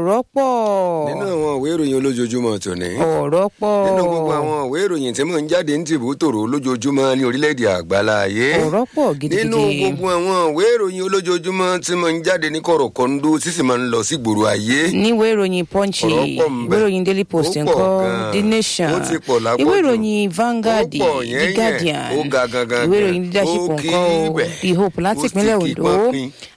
ọ̀rọ̀ pọ̀. nínú àwọn ìwé ìròyìn olójoojúmọ́ tòní. ọ̀rọ̀ pọ̀. nínú gbogbo àwọn ìwé ìròyìn tí mò ń jáde ní tìbú tòrò lójoojúmọ́ ní orílẹ̀-èdè àgbáláyé. ọ̀rọ̀ pọ̀ gidigidi. nínú gbogbo àwọn ìwé ìròyìn olójoojúmọ́ tí mò ń jáde ní kọ̀rọ̀kọ̀ndó sísì máa ń lọ sí gbòòrò ayé. níwé ìròyìn Punch, ìwé ìròyìn Daily Post ńkọ́, The Nation, ìwé ìròyìn Vanguard, The Guardian, ìwé ìròyìn Leadership ńkọ́, The Hope láti ìpínlẹ̀ Ondo,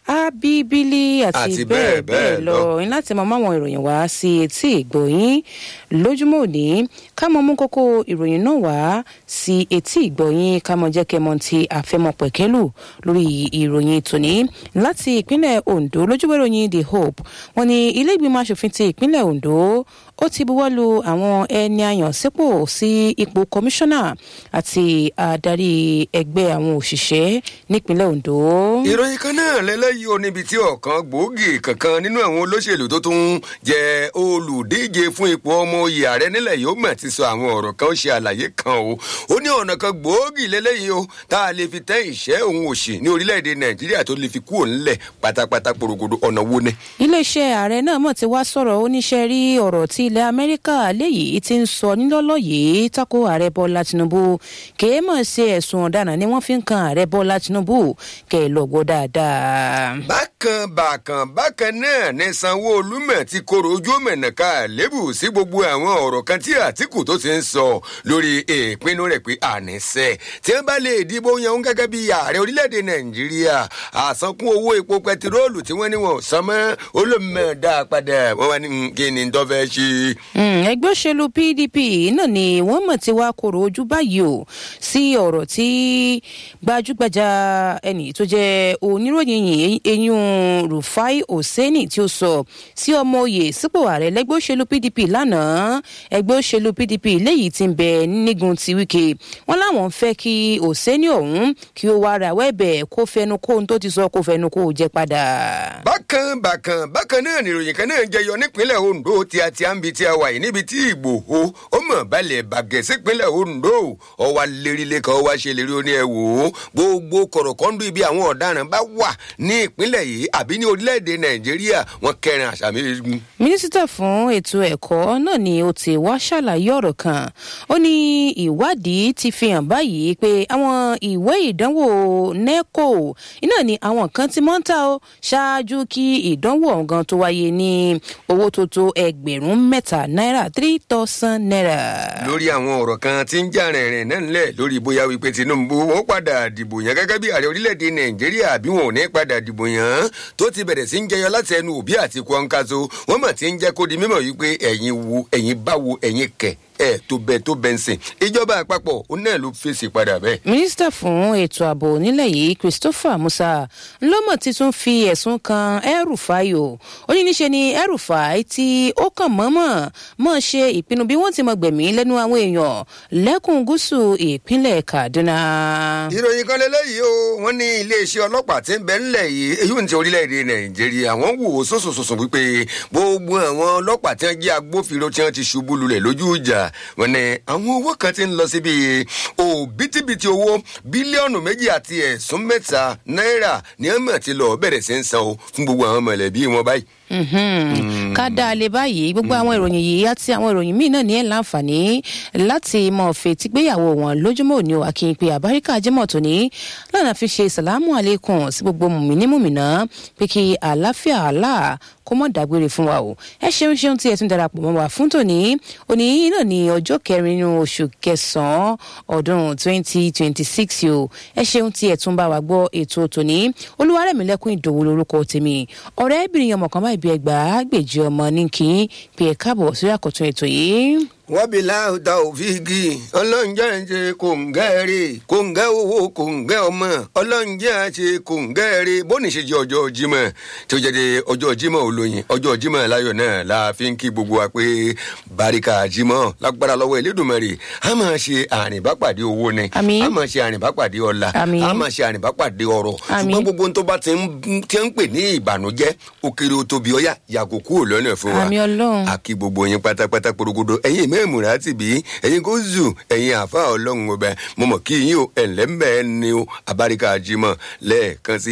Abibili àti bẹ́ẹ̀ bẹ́ẹ̀ lọ. ní láti máa máwọn ìròyìn wá sí etí ìgbọ̀yìn lójúmọ́ òní, ká mọ mú kókó ìròyìn náà wá sí etí ìgbọ̀yìn, ká mọ jẹ́ kẹmọ tí àfẹ́mọ̀ pẹ̀kẹ́lù lórí ìròyìn tòní láti ìpínlẹ̀ Ondo. lójúwé ìròyìn The Hope, wọ́n ní ilé ìgbìmọ̀ aṣòfin ti ìpínlẹ̀ Ondo ó ti buwọ́lu àwọn ẹni àyàn sípò sí ipò kọmíṣánná àti adarí ẹgbẹ́ àwọn òṣìṣẹ́ nípínlẹ̀ Ondo. ìròyìn kan náà lẹ́lẹ́yìí ó níbi tí ọ̀kan gbòógì kankan nínú àwọn olóṣèlú tó tún jẹ́ olùdíje fún ipò ọmọ oyè ààrẹ nílẹ̀ yóò mọ̀ ti sọ àwọn ọ̀rọ̀ kan, ó ṣe àlàyé kan o. ó ní ọ̀nà kan gbòógì lẹ́lẹ́yìí o tá a lè fi tẹ́ ìṣẹ́ òun òṣì ní orílẹ̀-èdè Nàìjíríà tó lè fi kú òun lẹ̀ pátápátá porogodo. ọ̀nà wo ni. iléeṣẹ́ ààrẹ náà mọ̀ ti wá sọ̀rọ̀ oníṣẹ́ rí ọ̀rọ̀ tí ilẹ̀ Amẹ́ríkà léyìí ti ń sọ nílọ́lọ́ yìí tako ààrẹ Bọ́lá Tinubu. kèé mọ̀ ṣe ẹ̀sùn ọ̀daràn ni wọ́n fi ń kan ààrẹ Bọ́lá Tinubu, kẹ́ ẹ lọ́gbọ́ dáadáa. bákan náà ní Sanwó-Olú mọ̀ ti koro ojú mẹ̀nàká lébù sí gbogbo àwọn ọ̀rọ̀ kan tí Àtíkù tó ti ń sọ lórí ìpinnu rẹ̀ pé àníṣe tí wọ́n bá lè dìbò yan òun gẹ́gẹ́ bí ààrẹ orílẹ̀-èdè Nàìjíríà, àsankún owó epo pẹtiróòlù tí wọ́n ní wọn ò san mọ́ olómìnira dá padà, wọ́n wá ní kí ni tó fẹ́ ṣe. ẹgbẹ́ òṣèlú PDP náà ni wọ́n mọ̀ tí wàá koro ojú báyìí o sí ọ̀rọ̀ tí gbajúgbajà ẹni tó jẹ́ oníròyìn eyín Rufai Oseni tí ó sọ sí ọmọ oyè sípò ààrẹ lẹ́gbẹ́ òṣèlú PDP lánàá. ẹgbẹ́ òṣèlú PDP léyìí ti ń bẹ nígun ti Wike, wọ́n láwọn fẹ́ kí Oseni ọ̀hún kí ó wá rawọ́ ẹ̀bẹ̀ kó fẹnu kó ohun tó ti sọ kó fẹnu kó jẹ padà. bákan náà nìròyìn kan náà jẹyọ nípínlẹ̀ Ondo tí a ti ń bi tí a wà yìí níbi tí Ìgbòho ó mọ̀ balẹ̀ bàgẹ́ sípínlẹ̀ Ondo. ọwọ́ lérílẹ̀ kan wá ṣe lérí ó ní ẹ wò ó gbogbo kọ̀rọ̀kọ́ndú ibi àwọn ọ̀daràn bá wà ní ìpínlẹ̀ yìí àbí ní orílẹ̀-èdè Nàìjíríà wọ́n kẹrin àṣà méjì. mínísítà fún ètò ẹ̀kọ́ náà ni ó ti wá ṣàlàyé ọ̀rọ̀ kan. ó ní ìwádìí ti fi hàn báyìí pé àwọn ìwé ìdánwò NECO iná ni àwọn kan ti mọ́ ń ta ó ṣáájú kí ìdánwò ọ̀gán tó wáyé ní owó tó tó $3,000 náírà, 3,000 naira. lórí àwọn ọ̀rọ̀ kan tí ń jà rìnrìn náà ńlẹ̀ lórí bóyá wípé Tinubu wọ́n padà dìbò yàn gẹ́gẹ́ bí ààrẹ orílẹ̀-èdè Nàìjíríà àbí wọn ò ní padà dìbò yàn tó ti bẹ̀rẹ̀ sí ń jẹyọ láti ẹnu Òbí àti Kwankwaso. wọ́n mọ̀ tí ń jẹ́ kó di mímọ̀ wípé ẹ̀yin báwo ẹ̀yin kẹ̀ tó bẹ ń sìn. ìjọba àpapọ̀ ó náà ló fèsì padà bẹ́ẹ̀. mínísítà fún ètò ààbò nílẹ̀ yìí Christopher Musa ńlọ́mọ̀ ti tún fi ẹ̀sùn kan El-Rufai o. ó ní níṣe ni El-Rufai tí ó kàn mọ́ ṣe ìpinnu bí wọ́n ti mọ gbẹ̀mí lẹ́nu àwọn èèyàn lẹ́kùn gúúsù ìpínlẹ̀ Kaduna. ìròyìn kan lélẹ́yìí o, wọ́n ní iléeṣẹ́ ọlọ́pàá tí ń bẹ ńlẹ̀ yìí èyí ń ti orílẹ̀-èdè Nàìjíríà wọ́n wò ó sọ̀sọ̀sọ̀ wípé gbogbo àwọn ọlọ́pàá tí wọ́n jẹ́ agbófinró tí wọ́n ti ṣubú lulẹ̀ lójú ìjà wọ́n ní àwọn owó kan ti ń lọ síbi òbítíbitì owó bílíọ̀nù 2.3 náírà ní ọmọ tí lọ bẹ̀rẹ̀ sí ń san o fún gbogbo àwọn mọ̀lẹ́bí wọn báyìí. ká dá a lè báyìí gbogbo àwọn ìròyìn yìí àti àwọn ìròyìn míì náà ní ẹ̀ láǹfààní láti mọ fetí gbéyàwó wọn lójúmọ́ òní o. àkìyìn pé àbáríkà jẹ́mọ̀ tó ní lọ́nà fi ṣe sàlámù àlékún sí gbogbo mùmíní mùmínà pé kí àlàáfíà Allah kó mọ̀ dágbére fún wa o. ẹ ṣeun tí ẹ tún darapọ̀ mọ́ wa fún tòní. òní náà ní ọjọ́ 4 nínú oṣù kẹsàn-án ọdún 2026 o. ẹ ṣeun tí ẹ tún bá wa gbọ́ ètò tòní. Olúwarẹ̀mílẹ́kùn Ìdòwú lórúkọ tèmi. ọ̀rẹ́bìnrin ọmọ kan báyìí bí ẹgbàágbèjì ọmọ ní kí pé ẹ káàbọ̀ sórí àkọ́tún ètò yìí. wọ́n bí láwùjọ òfìgì ọlọ́njẹ́ ṣe kòǹgẹ́rẹ́ kòǹgẹ́ owó kòǹgẹ́ ọmọ ọlọ́njẹ́ ṣe kòǹgẹ́rẹ́ bóni ṣe jẹ́ ọjọ́ Jímọ̀ tí ó jẹ́ de ọjọ́ Jímọ̀ olóyin ọjọ́ Jímọ̀ láyọ̀ náà la fi ń kí gbogbo wa pé baríkà Jímọ̀ lágbára lọ́wọ́ Elédùmarè a máa ṣe àrìnbápàdé owó ni a máa ṣe àrìnbápàdé ọlá a máa ṣe àrìnbápàdé ọrọ̀ ṣùgbọ́n gbogbo tó bá ti ń pè ní ìbànújẹ́ òkèrè òtóbi ọ̀yà yàgò kúrò lọ́nà fún wa àkí gbogbo yín pátápátá porogodo ẹ̀yin mẹ́mùrà ti bí ẹ̀yin kò zù ẹ̀yin àfa Ọlọ́run ọbẹ̀ mo mọ̀ kí yín o ẹ̀lẹ́mbẹ̀ẹ́ ni o abáríkà Jímọ̀ lẹ́ẹ̀kan sí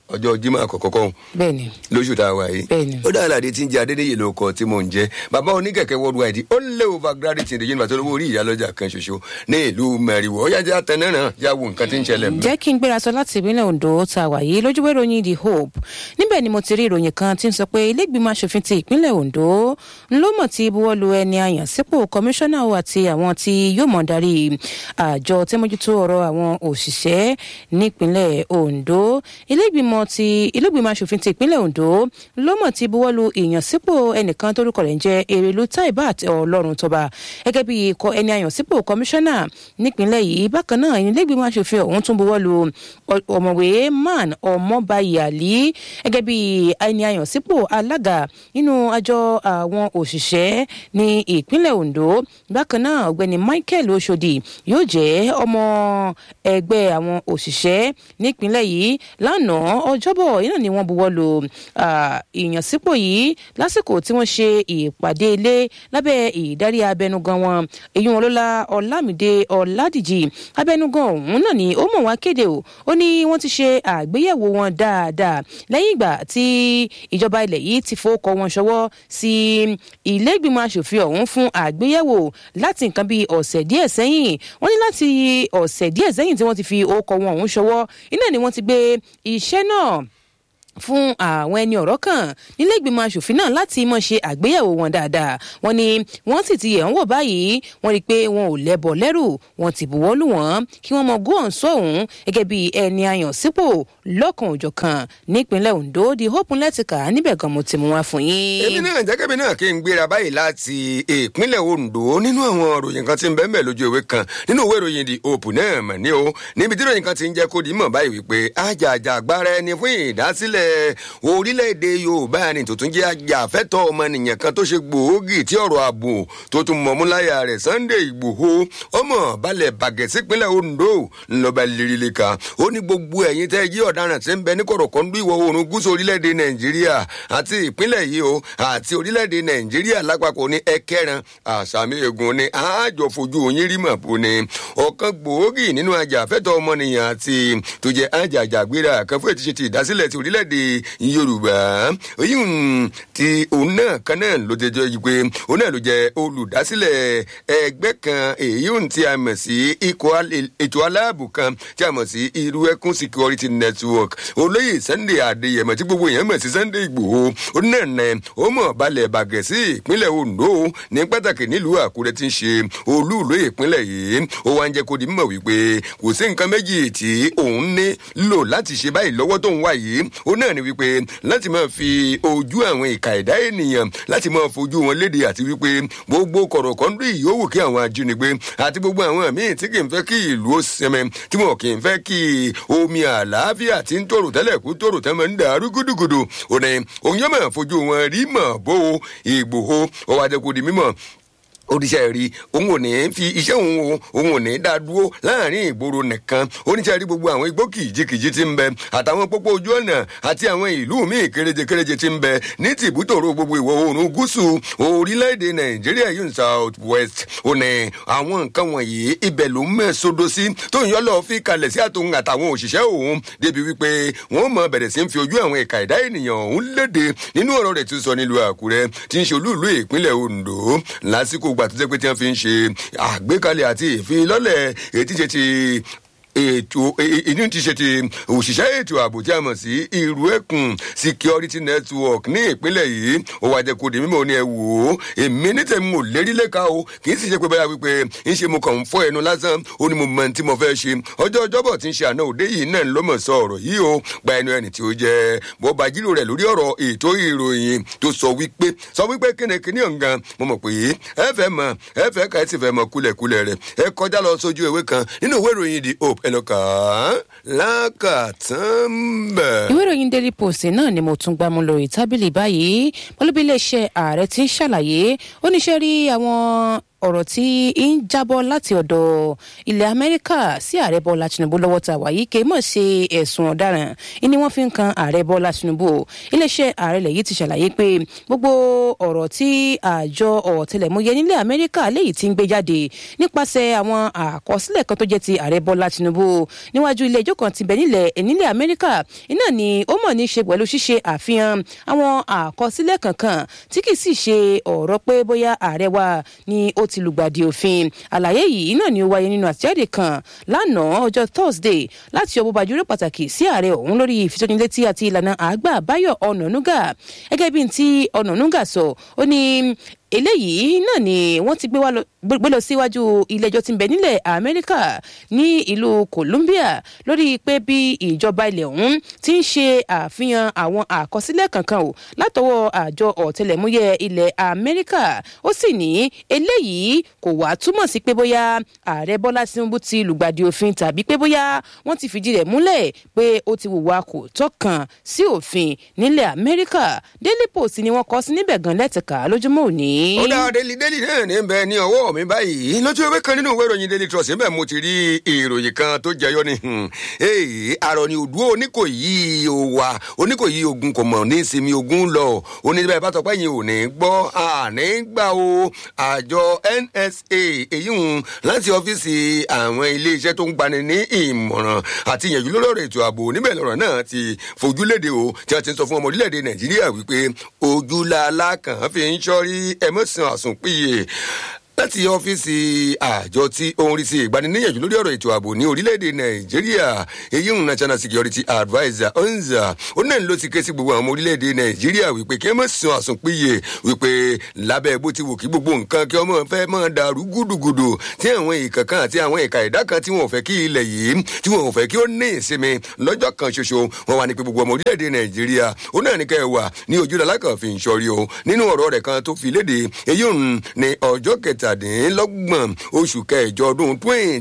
ọjọ́ Jímọ̀ àkọ́kọ́ kan lóṣù tá a wà yìí ó dára àdé tí ń jẹ Adéníyè lóko tí mò ń jẹ bàbá oníkẹ̀kẹ́ worldwide ó lé overgraduate in the university olówó orí ìyálọ́jà kan ṣoṣo ní ìlú Mẹ́rìwò ó yá jẹ́ àtẹnẹ́ràn yá wo nǹkan tí ń ṣẹlẹ̀ mọ́. jẹ́ kí n gbéra sọ láti ìpínlẹ̀ Ondo tá a wà yìí lójúwé ìròyìn The Hope níbẹ̀ ni mo ti rí ìròyìn kan tí ń sọ pé ilé ìgbìmọ̀ aṣòfin ti ìpínlẹ̀ Ondo ló mọ̀ tí buwọ́lu ẹni àyàn sípò kọmíṣánná àti àwọn tí yóò mọ̀ darí àjọ tí mójútó ọ̀rọ̀ àwọn òṣìṣẹ́ nípínlẹ̀ Ondo ilé ìgbìmọ̀ aṣòfin ti ìpínlẹ̀ Ondo ló mọ̀ tí buwọ́lu ìyànsípò ẹnìkan tórúkọ rẹ̀ ń jẹ́ Erelu Taibat Ọlọ́runtọ́ba gẹ́gẹ́ bí ẹni àyàn sípò kọmíṣánná nípínlẹ̀ yìí bákan náà ilé ìgbìmọ̀ aṣòfin ọ̀hún tún buwọ́lu ọ̀mọ̀wé Man Ọmọbayàlí gẹ́gẹ́ bí ẹni àyàn sípò alága nínú àjọ àwọn òṣìṣẹ́ ní ìpínlẹ̀ Ondo bákan náà ọ̀gbẹ́ni Michael Oshodi yóò jẹ́ ọmọ ẹgbẹ́ àwọn òṣìṣẹ́ nípínlẹ̀ yìí lánàá ọjọ́bọ̀ iná ni wọ́n buwọ́lu ìyànsípò yìí lásìkò tí wọ́n ṣe ìpàdé ilé lábẹ́ ìdarí abẹnugan wọn èyí wọn lọ́la Ọlámídé Ọládìjì abẹnugan ọ̀hún náà ni ó mọ̀ wá kéde ó ní wọ́n ti ṣe àgbéyẹ̀wò wọn dáadáa lẹ́yìn ìgbà tí ìjọba ilẹ̀ yìí ti fowókọ wọn ṣọwọ́ sí ilé ìgbìmọ̀ aṣòfin ọ̀hún fún àgbéyẹ̀wò láti nǹkan bíi ọ̀sẹ̀ díẹ̀ sẹ́yìn wọ́n ní láti ọ̀sẹ̀ díẹ̀ sẹ́yìn tí wọ́n ti fi orúkọ wọn ọ̀hún ṣọwọ́ iná ni wọ́n ti gbé iṣẹ́ náà fún àwọn ẹni ọ̀rọ̀ kan nílé ìgbìmọ̀ aṣòfin náà láti mọ̀ ṣe àgbéyẹ̀wò wọn dáadáa wọ́n ní wọ́n sì ti yẹ̀ ń wò báyìí wọ́n rí i pé wọn ò lẹ́bọ̀ lẹ́rù wọ́n ti buwọ́lù wọn kí wọ́n mọ góòn sóhun gẹ́gẹ́ bí ẹni àyàn sípò lọ́kàn òjọ̀kan nípínlẹ̀ Ondo The Hope lẹ́tìkà níbẹ̀ gan mo ti mú wá fún yín. èmi náà jẹ́kẹ́mi náà kí n gbéra báyìí láti ìpínlẹ̀ Ondo nínú àwọn ìròyìn kan tí ń bẹ́ẹ̀ lójú ìwé kan nínú ìwé ìròyìn The Hope náà mọ̀ ní o níbi tí ìròyìn kan ti ń jẹ́ kó di mọ̀ báyìí wípé àjàjàgbara ẹni fún ìdásílẹ̀ orílẹ̀-èdè Yorùbá ni tó tún jẹ́ ajàfẹ́tọ̀ọ́ ọmọnìyàn kan tó ṣe gbòógì tí ọ̀rọ̀ ààbò tó tún mọ̀múláyà rẹ̀ Sunday Ìgbòho ọmọ balẹ̀ bàgẹ́ sípínlẹ̀ Ondo ńlọba lírílẹ̀ka ó ní gbogbo ẹ̀yin tẹ́ jí ọ̀daràn tí ń bẹ ní kọ̀rọ̀kọ́ndú ìwọ̀ oòrùn gúúsù orílẹ̀-èdè Nàìjíríà àti ìpínlẹ̀ yìí o àti orílẹ̀-èdè Nàìjíríà lápapọ̀ ní ẹkẹran àsàmì egun ní àjọ fojú oyin rí mọ̀ bó ni ọ̀kan gbòógì nínú ajàfẹ́tọ̀ọ́ ọmọnìyàn àti tó jẹ́ ajàjàgbéra kan fún ètùṣe ti ìdásílẹ̀ ti orílẹ̀-èdè Yorùbá oyún ti òun náà kan náà ló jẹjọ yìí pé òun náà ló jẹ olùdásílẹ̀ ẹgbẹ́ kan èyí òun tí a mọ̀ sí ikọ̀ ètò aláàbò kan tí a mọ̀ sí Irú-ẹkùn Security Network olóyè Sunday Adéyẹmọ tí gbogbo èèyàn mọ̀ sí Sunday Ìgbòho òun náà nà ó mọ̀ balẹ̀ bàgẹ́ sí ìpínlẹ̀ Ondo ní pàtàkì nílùú Àkúrẹ́ tí ń ṣe olúùlú ìpínlẹ̀ yìí ó wá ń jẹ́ kó di mọ̀ wípé kò sí nǹkan méjì tí òun ní lò láti ṣe báyìí lọ́wọ́ tó ń wá yìí ó náà ní wípé láti máa fi ojú àwọn ìka ẹ̀dá ènìyàn láti máa fojú wọn léde àti wípé gbogbo kọ̀rọ̀kọ́ndú ìyówù kí àwọn ajínigbé àti gbogbo àwọn míì tí kì í fẹ́ kí ìlú ó sẹmẹ tí wọn kì í fẹ́ kí omi àlàáfíà tí ń tòrò tẹ́lẹ̀ kú tòrò tẹ́ máa ń dàrú gúdúgúdú òní òun yóò máa fojú wọn rí mọ̀ bó Ìgbòho ó wá jẹ́ kó di mímọ̀ oníṣẹ́ rí òun ò ní fi iṣẹ́ òun ò ní dá dúró láàrin ìgboro nìkan oníṣẹ́ rí gbogbo àwọn igbó kìjikìji tí ń bẹ àtàwọn pópó ojú ọ̀nà àti àwọn ìlú míì kéréje tí ń bẹ ní tìbútòrò gbogbo ìwọ̀ oòrùn gúúsù orílẹ̀-èdè Nàìjíríà yìí South West ó ní àwọn nǹkan wọ̀nyí ibẹ̀ ló ń mẹ́sọdọ sí tó ń yọ́ lọ́ọ́ fi kalẹ̀ sí àtòun àtàwọn òṣìṣẹ́ òun débi wípé wọ́n mọ̀ bẹ̀rẹ̀ sí ń fi ojú àwọn ìka ẹ̀dá ènìyàn òun léde nínú ọ̀rọ̀ rẹ̀ tí ń sọ nílùú Àkúrẹ́ tí ń ṣe olúùlú ìpínlẹ̀ Ondo lásìkò ìgbà tó jẹ́ pé tí wọ́n fi ń ṣe àgbékalẹ̀ àti ìfilọ́lẹ̀ ètí ṣe ti ètò inú ti ṣe ti òṣìṣẹ́ ètò ààbò tí a mọ̀ sí Irú-ẹkùn Security Network ní ìpínlẹ̀ yìí ó wá jẹ́ kó di mímọ̀ ní ẹ wò ó èmi ní tèmi ò lérí lẹ́ka o kì í sì ṣe pé báyà wípé ń ṣe mo kàn ń fọ́ ẹnu lásán ó ní mo mọ tí mo fẹ́ ṣe ọjọ́bọ̀ tí ń ṣe àná òde yìí náà ló mọ̀ sọ ọ̀rọ̀ yìí o gba ẹnu ẹni tí ó jẹ́ bọ́ba jílò rẹ̀ lórí ọ̀rọ̀ ètò ìròyìn tó sọ wípé kíni ọ̀ngàn mo mọ̀ pé ẹ fẹ́ ká ẹ sì fẹ́ mọ kúlẹ̀kúlẹ̀ rẹ̀ ẹ kọjá lọ sójú ìwé kan nínú ìwé ìròyìn The Hope ẹnìkà lákàtàn bẹ̀. ìwé ìròyìn Daily Post náà ni mo tún gbámú lórí tábìlì báyìí pẹ̀lú bí iléeṣẹ́ ààrẹ ti ń ṣàlàyé ó níṣẹ́ rí àwọn ọ̀rọ̀ tí ń jábọ́ láti ọ̀dọ̀ ilẹ̀ Amẹ́ríkà sí ààrẹ Bọ́lá Tinubu lọ́wọ́ ta wáyé kì í mọ̀ ṣe ẹ̀sùn ọ̀daràn ni wọ́n fi ń kan ààrẹ Bọ́lá Tinubu. Iléeṣẹ́ ààrẹ ilẹ̀ yìí ti ṣàlàyé pé gbogbo ọ̀rọ̀ tí àjọ ọ̀tẹlẹ̀múyẹ́ nílẹ̀ Amẹ́ríkà léyìí ti ń gbé jáde nípasẹ̀ àwọn àkọsílẹ̀ kan tó jẹ́ ti ààrẹ Bọ́lá Tinubu níwájú ilé ẹjọ́ kan ti bẹ̀ nílẹ̀ Amẹ́ríkà iná ni ó mọ̀ ní ṣe pẹ̀lú ṣíṣe àfihàn àwọn àkọsílẹ̀ kankan tí kì í sì ṣe ọ̀rọ̀ pé bóyá ààrẹ wa ni ó ti lùgbàdì òfin. Àlàyé yìí náà ni ó wáyé nínú àtẹ̀jáde kan lánàá ọjọ́ Thursday láti ọwọ́ bàjúrò pàtàkì sí ààrẹ ọ̀hún lórí ìfitónilétí àti ìlànà àgbà Báyọ̀ Ọ̀nànúgà. Gẹ́gẹ́ bí ti Ọ̀nànúgà sọ, ó ní eléyìí náà ni wọ́n ti gbé lọ síwájú ilé-ẹjọ́ tí ń bẹ nílẹ̀ Amẹ́ríkà ní ìlú Columbia lórí pé bí ìjọba ilẹ̀ ọ̀hún ti ń ṣe àfihàn àwọn àkọsílẹ̀ kankan o látọwọ́ àjọ ọ̀tẹlẹ̀múyẹ́ ilẹ̀ Amẹ́ríkà. Ó sì ní eléyìí kò wá túmọ̀ sí pé bóyá ààrẹ Bọ́lá Tinubu ti lùgbàdì òfin tàbí pé bóyá wọ́n ti fìdí rẹ̀ múlẹ̀ pé ó ti hùwà kò tọ́kàn sí òfin nílẹ̀ Amẹ́ríkà. Daily Post ni wọ́n kọ sí níbẹ̀ gan lẹ́tìkà lójúmọ́ òní. Ó dá Daily náà ní bẹ ní ọwọ́ mi báyìí lójú ewé kan nínú ìwé ìròyìn Daily Trust níbẹ̀ mo ti rí ìròyìn kan tó jẹyọ ní àrọ̀ ni òdúró Oníkòyí òwà Oníkòyí ogun kò mọ̀ ní ìsinmi ogun lọ oníbẹ̀ bá tọpẹ́ yìí ò ní gbọ́ àní gbà o àjọ NSA èyí ń láti ọ́fíìsì àwọn iléeṣẹ́ tó ń gbani ní ìmọ̀ràn àti ìyẹ̀jú lórí ọ̀rọ̀ ètò ààbò níbẹ̀ lọ́rọ̀ náà ti fojú léde o tí wọ́n ti ń sọ fún ọmọ orílẹ̀-èdè Nàìjíríà wípé ojúlàlá kan fi ń ṣọ́rí ẹ̀mọ́sàn àsùnpìyè láti ọ́fíìsì àjọ tí ó ń rí sí ìgbaniníyànjú lórí ọ̀rọ̀ ètò ààbò ní orílẹ̀-èdè Nàìjíríà èyí ń National Security Adviser onza ó náà ló ti ké sí gbogbo àwọn ọmọ orílẹ̀-èdè Nàìjíríà wípé kí ẹ má sùn àsùnpìyè wípé lábẹ́ bó ti wù kí gbogbo nǹkan kí ọmọ fẹ́ máa dàrú gúdùgùdù tí àwọn ìkà kan àti àwọn ìkà ẹ̀dá kan tí wọn ò fẹ́ kí ilẹ̀ yìí tí wọn ò fẹ́ kí ó ní ìsinmi lọ́jọ́ kan ṣoṣo wọn wà ní pé gbogbo ọmọ orílẹ̀-èdè Nàìjíríà ó náà ní kẹ́ ẹ wà ní ojúlọ́lá kan fi ń ṣọrí o nínú ọ̀rọ̀ rẹ̀ kan tó fi léde èyí ń ní ọjọ́ kẹtàdínlọ́gbọ̀n oṣù kẹjọ ọdún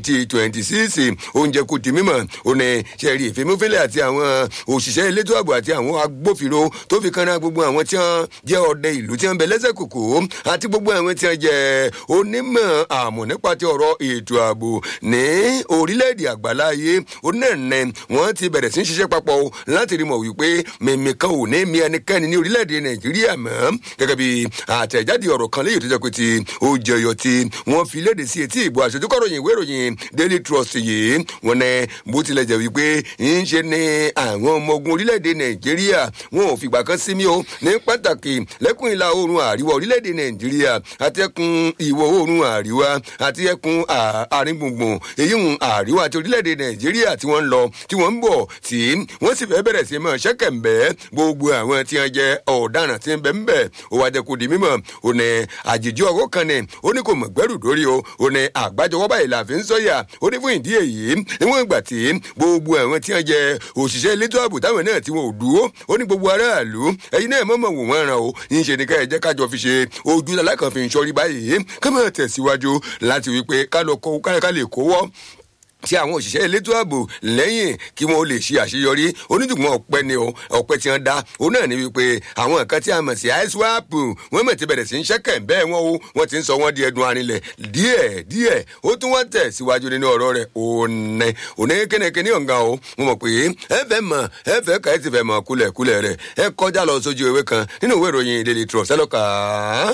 2026 oúnjẹ kò di mímọ̀ ó ní sẹ́rí ìfimúfínlẹ̀ àti àwọn òṣìṣẹ́ elétò ààbò àti àwọn agbófinró tó fi kanra gbogbo àwọn tí wọ́n jẹ́ ọdẹ ìlú tí wọ́n bẹ lẹ́sẹ̀ kòkó àti gbogbo àwọn tí wọ́n jẹ́ onímọ̀ àmọ̀ nípa ti ọ̀rọ̀ ètò ààbò ní orílẹ̀-èdè àgbáláyé ó náà ní wọ́n ti bẹ̀rẹ̀ sí ṣiṣẹ́ papọ̀ láti rí mọ̀ wípé mímí kan ò ní mi ẹnikẹ́ni ní orílẹ̀-èdè Nàìjíríà mọ́ gẹ́gẹ́ bí àtẹ̀jáde ọ̀rọ̀ kan léyìí tó jẹ́ pé ti ó jẹyọ tí wọ́n fi léde sí etí ìbò àṣojúkọ̀ròyìn ìwé ìròyìn Daily Trust yìí wọ́n ní bó tilẹ̀ jẹ́ wípé ń ṣe ní àwọn ọmọ ogun orílẹ̀-èdè Nàìjíríà wọn ò fìgbà kan sí mi o ní pàtàkì lẹ́kùn ìlà oòrùn àríwá orílẹ̀-èdè Nàìjíríà àti ẹkùn ìwọ̀ oòrùn àríwá àti ẹkùn àárín gbùngbùn èyí ń àríwá àti orílẹ̀-èdè Nàìjíríà tí wọ́n ń lọ tí wọ́n ń bọ̀ tí wọ́n sì fẹ́ bẹ̀rẹ̀ sí mọ́ ṣẹ́kẹ̀mbẹ́ gbogbo àwọn tí wọ́n jẹ́ ọ̀daràn tí ń bẹ ń bẹ̀ ó wá jẹ́ kó di mímọ̀ ó ní àjèjì ọwọ́ kan ní ó ní kò mọ̀ gbẹ́rù dórí o ó ní àgbájọwọ́ báyìí là fi ń sọ́yà ó ní fún ìdí èyí níwọ̀n ìgbà tí gbogbo àwọn tí wọ́n jẹ́ òṣìṣẹ́ elétò ààbò táwọn náà tí wọn ò dúró ó ní gbogbo aráàlú ẹ̀yin náà mọ̀mọ̀ wò wọ́n ràn o yín ṣe ní ká ẹ jẹ́ kájọ fi ṣe ojú alákàn fi ń ṣọ́rí báyìí ká máa tẹ̀síwájú láti wípé ká lè kówọ́ tí àwọn òṣìṣẹ́ elétò ààbò lẹ́yìn kí wọ́n lè ṣe àṣeyọrí onídùgbọ́n ọ̀pẹ ni ọ̀pẹ tí wọ́n dá òun náà ni wípé àwọn nǹkan tí a mọ̀ sí ISWAP wọ́n mọ̀ ti bẹ̀rẹ̀ sí ń ṣẹ́kẹ̀ bẹ́ẹ̀ wọ́n ti ń sọ wọ́n di ẹdun arinlẹ̀ díẹ̀ ó tún wọ́n tẹ̀ síwájú nínú ọ̀rọ̀ rẹ̀ òní kínníkínní ọ̀gá o mo mọ̀ pé ẹ fẹ́ ká ẹ ti fẹ́ mọ̀ kúlẹ̀kúlẹ̀ rẹ̀ ẹ kọjá lọ sójú ewé kan nínú ìwé ìròyìn Daily Trust ẹ lọ kà á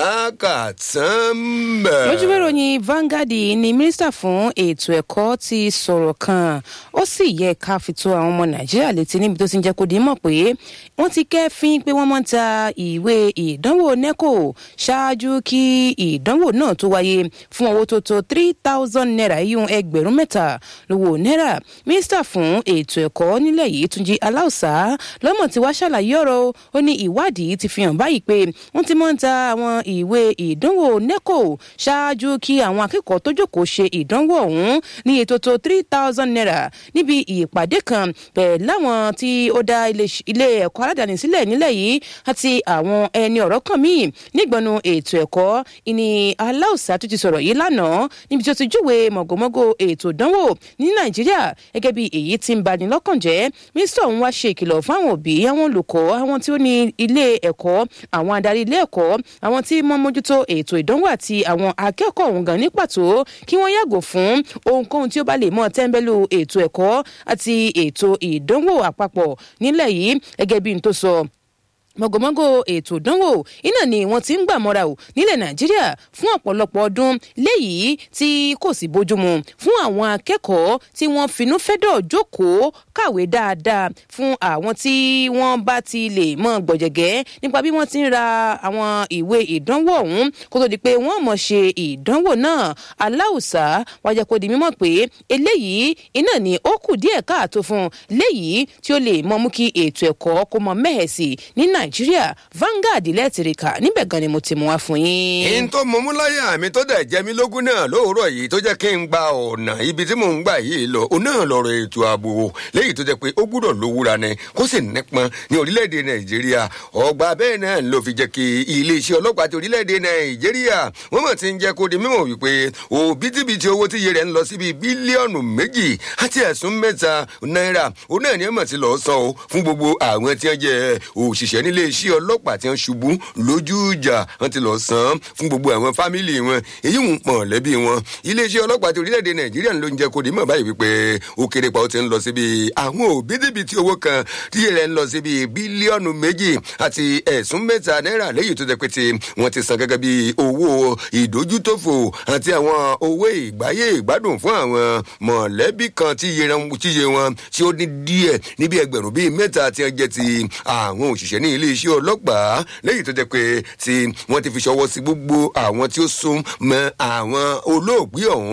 lákàtàn bẹ́ẹ̀. lójú ìwé ìròyìn Vanguard ni mínísítà fún ètò ẹ̀kọ́ ti sọ̀rọ̀ kan ó sì yẹ ká fi tó àwọn ọmọ Nàìjíríà létí níbi tó ti ń jẹ́ kó di mọ̀ pé wọ́n ti kẹ́fín pé wọ́n máa ń ta ìwé ìdánwò NECO ṣáájú kí ìdánwò náà tó wáyé fún owó tó tó 3,000 naira yíyún 3,000 lówó náírà. Mínísítà fún ètò ẹ̀kọ́ nílẹ̀ yìí Túnjí Aláùsá lọ́mọ̀ tí wàá ṣàlàyé ọ̀rọ̀ ó ní ìwádìí ti fi hàn báyìí pé wọ́n ti máa ń ta àwọn ìwé ìdánwò NECO ṣáájú kí àwọn akẹ́kọ̀ọ́ tó jókòó ṣe ìdánwò ọ̀hún ní ní ètò tó 3,000 naira níbi ìpàdé kan pẹ̀lú láwọn tí ó dá ilé ẹ̀kọ́ aládàáni sílẹ̀ nílẹ̀ yìí àti àwọn ẹni ọ̀rọ̀ kan míì nígbọnú ètò ẹ̀kọ́ ìní Aláùsá tó ti sọ̀rọ̀ yìí lánàá níbi tí ó ti júwe mọ̀gòmọ́gò ètò ìdánwò ní Nàìjíríà gẹ́gẹ́ bí èyí tí ń bani lọ́kàn jẹ́. mínísítà ọ̀hún wá ṣe ìkìlọ̀ fún àwọn òbí, àwọn olùkọ́, àwọn tí ó ní ilé ẹ̀kọ́, àwọn adarí ilé ẹ̀kọ́, àwọn tí mọ́ mójútó ètò ìdánwò àti àwọn akẹ́kọ̀ọ́ ọ̀hún gan ní pàtó kí wọ́n yàgò fún ohunkóhun tí ó bá lè mọ́ tẹ́ńbẹ́lú ètò ẹ̀kọ́ àti ètò ìdánwò àpapọ̀ nílẹ̀ yìí gẹ́gẹ́ bí n tó sọ. mọ̀gòmọ́gò ètò ìdánwò iná ni wọ́n ti ń gbà mọ́ra o nílẹ̀ Nàìjíríà fún ọ̀pọ̀lọpọ̀ ọdún léyìí tí kò sì bójúmu fún àwọn akẹ́kọ̀ọ́ tí wọ́n finú fẹ́dọ̀ jókòó kàwé dáadáa, fún àwọn tí wọ́n bá ti lè mọ gbọ̀jẹ̀gẹ́ nípa bí wọ́n ti ń ra àwọn ìwé ìdánwò ọ̀hún kó tó di pé wọ́n mọ̀ ṣe ìdánwò náà. Aláùsá wá jẹ́ kó di mímọ̀ pé eléyìí iná ni ó kù díẹ̀ káàtó fún léyìí tí ó lè mọ mú kí ètò ẹ̀kọ́ kó mọ mẹ́hẹ̀sì ní Nàìjíríà. Vanguard lẹ́tìrìkà níbẹ̀ gan ni mo ti mú wá fún yín. kí n tó mọ mú láyà mi tó dẹ̀ jẹ́ mi lógún náà lóòrọ̀ yìí tó jẹ́ kí n gba ọ̀nà ibi tí mò ń gbà yìí lọ òun náà lọ̀rọ̀ ètò ààbò léyìí tó jẹ́ pé ó gbúdọ̀ lówúra ni kó sì nípọn ní orílẹ̀-èdè Nàìjíríà. ọgbà bẹ́ẹ̀ náà ló fi jẹ́ kí iléeṣẹ́ ọlọ́pàá ti orílẹ̀-èdè Nàìjíríà wọ́n mọ̀ ti ń jẹ́ kó di mímọ̀ wípé òbítíbitì owó tí iye rẹ̀ ń lọ síbi bílíọ̀nù 2 àti ẹ̀sùn 3 náírà òun náà ni wọ́n mọ̀ ti lọ́ọ́ san o fún gbogbo àwọn tí wọ́n jẹ́ òṣìṣẹ́ nílé iṣẹ́ ọlọ́pàá tí wọ́n ṣubú lójú ìjà wọ́n ti lọ́ọ́ san fún gbogbo àwọn fámìlì wọn èyí ń mọ̀lẹ́bí wọn. iléeṣẹ́ ọlọ́pàá ti orílẹ̀-èdè Nàìjíríà ló ń jẹ́ kó di mọ̀ báyìí wípé ó kéré pa ó ti ń lọ síbi àwọn òbítíbitì owó kan tí iye rẹ̀ ń lọ síbi bílíọ̀nù 2 àti ẹ̀sùn 3 náírà léyìí tó jẹ́ pé tí wọ́n ti san gẹ́gẹ́ bí owó ìdójútòfò àti àwọn owó ìgbáyé ìgbádùn fún àwọn mọ̀lẹ́bí kan tí iye wọn tí ó ní díẹ̀ níbi ẹgbẹ̀rún bíi 3 tí wọ́n jẹ́ ti àwọn òṣìṣẹ́ ní iléeṣẹ́ ọlọ́pàá léyìí tó jẹ́ pé tí wọ́n ti fi ṣọwọ́ sí gbogbo àwọn tí ó sún mọ́ àwọn olóògbé ọ̀hún